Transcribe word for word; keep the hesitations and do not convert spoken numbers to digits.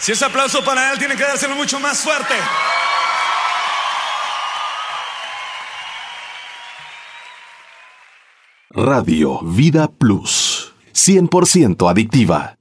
Si es aplauso para él, tiene que dárselo mucho más fuerte. Radio Vida Plus, cien por ciento adictiva.